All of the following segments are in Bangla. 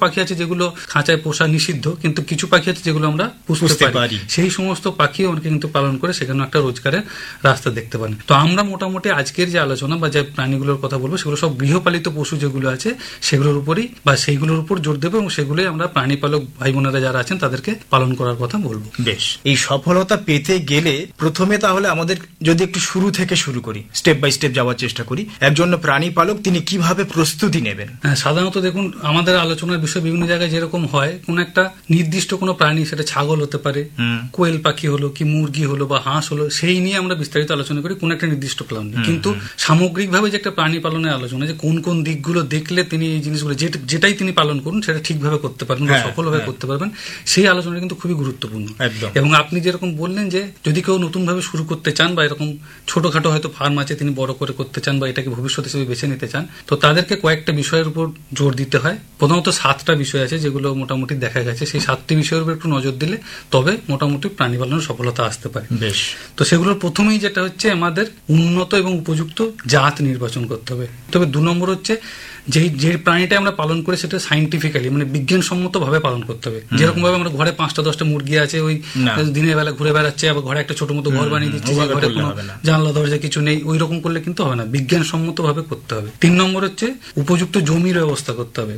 পাখি আছে যেগুলো খাঁচায় পোষা নিষিদ্ধ, কিন্তু কিছু পাখি আছে যেগুলো আমরা পুষতে পারি। সেই সমস্ত পাখি অনেকে কিন্তু পালন করে সেখানে একটা রোজগারের রাস্তা দেখতে পারেন। তো আমরা মোটামুটি আজকের যে আলোচনা বা যে প্রাণীগুলোর কথা বলবো সেগুলো সব গৃহপালিত পশু যেগুলো আছে সেগুলোর উপরই বা সেইগুলোর উপর জোর দেবো, এবং সেগুলোই আমরা প্রাণী পালক ভাই বোনেরা যারা আছেন তাদেরকে পালন করার কথা বলবো। বেশ, এই সফলতা পেতে গেলে প্রথমে তাহলে আমাদের যদি একটু শুরু থেকে শুরু করি, স্টেপ বাই স্টেপ যাওয়ার চেষ্টা করি, একজন প্রাণী পালক তিনি কিভাবে প্রস্তুতি নেবেন? সাধারণত দেখুন আমাদের আলোচনার বিষয় বিভিন্ন জায়গায় যেরকম হয়, কোন একটা নির্দিষ্ট কোনো প্রাণী, সেটা ছাগল হতে পারে, কোয়েল পাখি হলো কি মুরগি হলো বা হাঁস হলো, সেই নিয়ে আমরা বিস্তারিত আলোচনা করি কোন একটা নির্দিষ্ট প্ল্যান নিয়ে। কিন্তু সামগ্রিকভাবে যে একটা প্রাণী পালনের আলোচনা, যে কোন কোন দিকগুলো দেখলে তিনি এই জিনিসগুলো যেটাই তিনি পালন করুন সেটা ঠিকভাবে করতে পারবেন বা সফলভাবে করতে পারবেন, সেই আলোচনা কিন্তু খুবই গুরুত্বপূর্ণ। এবং আপনি যেরকম বললেন যে যদি কেউ নতুন ভাবে শুরু করতে চান বা এরকম ছোটখাটো হয়তো ফার্ম আছে তিনি বড় করে করতে চান বা এটাকে ভবিষ্যৎ হিসেবে বেছে নিতে চান, তো তাদেরকে কয়েকটা বিষয়ের উপর জোর দিতে হয়। প্রথমত 7টা বিষয় আছে যেগুলো মোটামুটি দেখা গেছে, সেই 7টি বিষয়ের উপর একটু নজর দিলে তবে মোটামুটি প্রাণী পালনের সফলতা আসতে পারে। বেশ, তো সেগুলোর প্রথমেই যেটা হচ্ছে আমাদের উন্নত এবং উপযুক্ত জাত নির্বাচন করতে হবে। তবে 2 নম্বর হচ্ছে যে প্রাণীটা আমরা পালন করে সেটা সাইন্টিফিক্যালি মানে বিজ্ঞানসম্মত ভাবে পালন করতে হবে। যেরকম ভাবে আমরা ঘরে 5টা-10টা মুরগি আছে, ওই দিনের বেলা ঘুরে বেড়াচ্ছে, আবার ঘরে একটা ছোট মতো ঘর বানিয়ে দিচ্ছে, ঘরে কোনো জানলা দরজা কিছু নেই, ওই রকম করলে কিন্তু হবে না, বিজ্ঞানসম্মত ভাবে করতে হবে। 3 নম্বর হচ্ছে উপযুক্ত জমির ব্যবস্থা করতে হবে,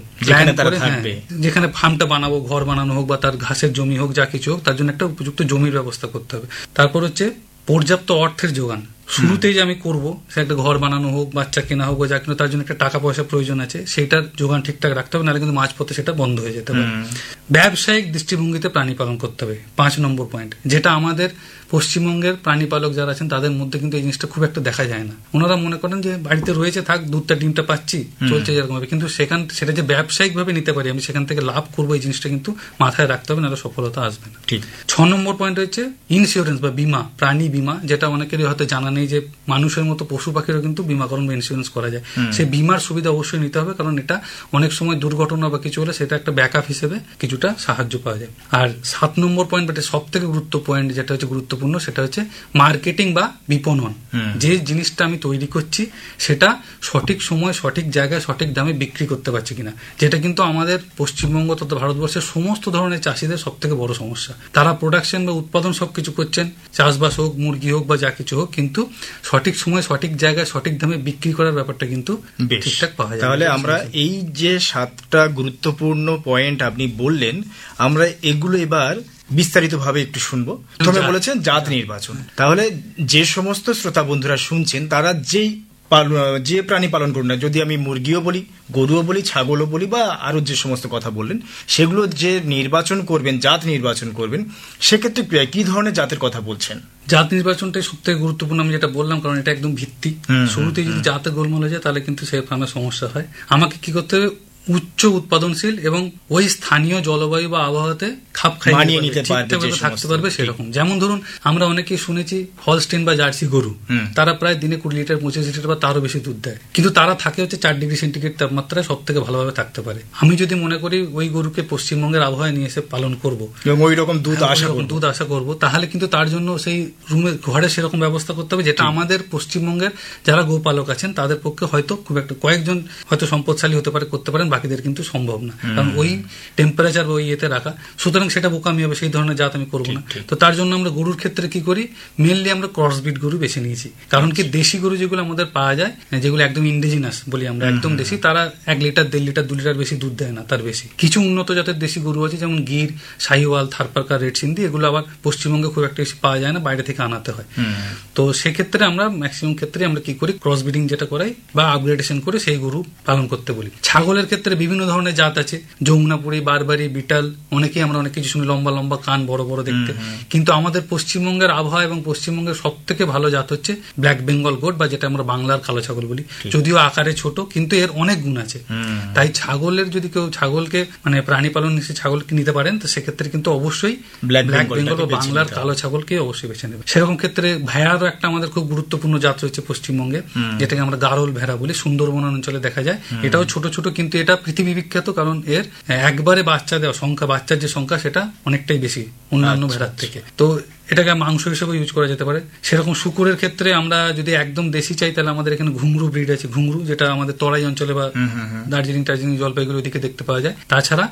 যেখানে ফার্মটা বানাবো, ঘর বানানো হোক বা তার ঘাসের জমি হোক, যা কিছু হোক, তার জন্য একটা উপযুক্ত জমির ব্যবস্থা করতে হবে। তারপর হচ্ছে পর্যাপ্ত অর্থের যোগান। শুরুতেই যে আমি করবো সে একটা ঘর বানানো হোক, বাচ্চা কেনা হোক বা যা কিনা, তার জন্য একটা টাকা পয়সা প্রয়োজন আছে, সেইটার যোগান ঠিকঠাক রাখতে হবে, নাহলে কিন্তু মাঝপথে সেটা বন্ধ হয়ে যেতে পারে। ব্যবসায়িক দৃষ্টিভঙ্গিতে প্রাণী পালন করতে হবে, 5 নম্বর পয়েন্ট, যেটা আমাদের পশ্চিমবঙ্গের প্রাণী পালক যারা আছেন তাদের মধ্যে কিন্তু এই জিনিসটা খুব একটা দেখা যায় না। ওনারা মনে করেন যে বাড়িতে রয়েছে, থাক, দুধটা ডিমটা পাচ্ছি, চলছে যেরকম ভাবে, কিন্তু সেটা যে ব্যবসায়িক ভাবে নিতে পারি, আমি সেখান থেকে লাভ করবো, এই জিনিসটা কিন্তু মাথায় রাখতে হবে, নাহলে সফলতা আসবে না। ঠিক। 6 নম্বর পয়েন্ট হচ্ছে ইন্স্যুরেন্স বা বীমা, প্রাণী বীমা, যেটা অনেকেরই হয়তো জানা নেই যে মানুষের মতো পশু পাখিরও কিন্তু বীমাকরণ বা ইন্স্যুরেন্স করা যায়। সেই বীমার সুবিধা অবশ্যই নিতে হবে, কারণ এটা অনেক সময় দুর্ঘটনা বা কিছু হলে সেটা একটা ব্যাকআপ হিসেবে কিছুটা সাহায্য পাওয়া যায়। আর 7 নম্বর পয়েন্ট, এটা সব থেকে পয়েন্ট যেটা হচ্ছে গুরুত্বপূর্ণ, সেটা হচ্ছে মার্কেটিং বা বিপণন। যে জিনিসটা আমি তৈরি করছি সেটা সঠিক সময়, সঠিক জায়গায়, সঠিক দামে বিক্রি করতে পারছি কিনা, যেটা কিন্তু আমাদের পশ্চিমবঙ্গ তথা ভারতবর্ষের সমস্ত ধরনের চাষিদের সব থেকে বড় সমস্যা। তারা প্রোডাকশন বা উৎপাদন সবকিছু করছেন, চাষবাস হোক, মুরগি হোক বা যা কিছু হোক, কিন্তু সঠিক সময়, সঠিক জায়গায়, সঠিক দামে বিক্রি করার ব্যাপারটা কিন্তু ঠিকঠাক পাওয়া যায়। তাহলে আমরা এই যে 7টা গুরুত্বপূর্ণ পয়েন্ট আপনি বললেন, আমরা এগুলো এবার বিস্তারিতভাবে একটু শুনবো। প্রথমে বলেছেন জাত নির্বাচন। তাহলে যে সমস্ত শ্রোতা বন্ধুরা শুনছেন তারা যে প্রাণী পালন করুন না, যদি আমি মুরগিও বলি, গরুও বলি, ছাগলও বলি বা আরো যে সমস্ত কথা বললেন, সেগুলো যে নির্বাচন করবেন, জাত নির্বাচন করবেন, সেক্ষেত্রে কি ধরনের জাতের কথা বলছেন? জাত নির্বাচনটাই সব থেকে গুরুত্বপূর্ণ, আমি যেটা বললাম, কারণ এটা একদম ভিত্তি। শুরুতে যদি জাতের গোলমাল হয়ে যায় তাহলে কিন্তু সেই ফার্মে সমস্যা হয়। আমাকে কি করতে হবে? উচ্চ উৎপাদনশীল এবং ওই স্থানীয় জলবায়ু বা আবহাওয়াতে খাপ খাইয়ে নিতে থাকতে পারবে সেরকম। যেমন ধরুন আমরা অনেকেই শুনেছি হলস্টেইন বা জার্সি গরু, তারা প্রায় দিনে 20 লিটার 25 লিটার বা তারও বেশি দুধ দেয়, কিন্তু তারা থাকে হচ্ছে 4 ডিগ্রি সেন্টিগ্রেড তাপমাত্রায় সব থেকে ভালোভাবে থাকতে পারে। আমি যদি মনে করি ওই গরুকে পশ্চিমবঙ্গের আবহাওয়ায় নিয়ে এসে পালন করবো এবং ওই রকম দুধ আশা করবো, তাহলে কিন্তু তার জন্য সেই ঘরে সেরকম ব্যবস্থা করতে হবে, যেটা আমাদের পশ্চিমবঙ্গের যারা গোপালক আছেন তাদের পক্ষে হয়তো খুব একটা কয়েকজন হয়তো সম্পদশালী হতে পারে, করতে পারেন, বাকিদের কিন্তু সম্ভব না, কারণ ওই টেম্পারেচার ওই ইয়েতে রাখা। সুতরাং সেটা বোকামি হবে, সেই ধরনের জাত আমি করবো না। তো তার জন্য আমরা গরুর ক্ষেত্রে কি করি, মেনলি আমরা ক্রসবিট গরু বেছে নিয়েছি। কারণ কি দেশি গরু যেগুলো আমাদের পাওয়া যায়, যেগুলো একদম ইন্ডিজিনাস বলি আমরা, একদম দেশি, তারা 1 লিটার 1.5 লিটার 2 লিটার বেশি দুধ দেয় না, তার বেশি। কিছু উন্নত জাতের দেশি গরু আছে, যেমন গির, শাহিওয়াল, থারপারকার, রেড সিন্ধি, এগুলো আবার পশ্চিমবঙ্গে খুব একটা বেশি পাওয়া যায় না, বাইরে থেকে আনাতে হয়। তো সেক্ষেত্রে আমরা ম্যাক্সিমাম ক্ষেত্রে আমরা কি করি, ক্রস ব্রিডিং যেটা করাই বা আপগ্রেডেশন করে সেই গরু পালন করতে বলি। ছাগলের ক্ষেত্রে বিভিন্ন ধরনের জাত আছে, যমুনাপুরি, বারবারি, বিটাল, অনেকেই আমরা অনেক কিছু শুনি, লম্বা লম্বা কান, বড় বড় দেখতে। কিন্তু আমাদের পশ্চিমবঙ্গের আবহাওয়া এবং পশ্চিমবঙ্গের সব থেকে ভালো জাত হচ্ছে ব্ল্যাক বেঙ্গল গোট, বা যেটা আমরা বাংলার কালো ছাগল বলি। যদিও আকারে ছোট, কিন্তু এর অনেক গুণ আছে। তাই ছাগলের যদি কেউ ছাগলকে মানে প্রাণী পালন হিসেবে ছাগলকে নিতে পারেন, তো সেক্ষেত্রে কিন্তু অবশ্যই ব্ল্যাক বেঙ্গল বা বাংলার কালো ছাগলকে অবশ্যই বেছে নেবে। সেরকম ক্ষেত্রে ভেড়ারও একটা আমাদের খুব গুরুত্বপূর্ণ জাত রয়েছে পশ্চিমবঙ্গে, যেটাকে আমরা গারল ভেড়া বলি, সুন্দরবন অঞ্চলে দেখা যায়। এটাও ছোট ছোট, কিন্তু এটা পৃথিবী বিখ্যাত, কারণ এর একবারে বাচ্চা দেওয়া সংখ্যা, বাচ্চার যে সংখ্যা সেটা অনেকটাই বেশি অন্যান্য ভেড়ার থেকে। তো এটাকে মাংস হিসেবে ইউজ করা যেতে পারে। সেরকম শুকুরের ক্ষেত্রে আমরা যদি একদম দেশি চাই, তাহলে আমাদের এখানে ঘুংরু ব্রিড আছে, ঘুংরু, যেটা আমাদের তরাই অঞ্চলে বা দার্জিলিং, জলপাইগুড়ি ওদিকে দেখতে পাওয়া যায়। তাছাড়া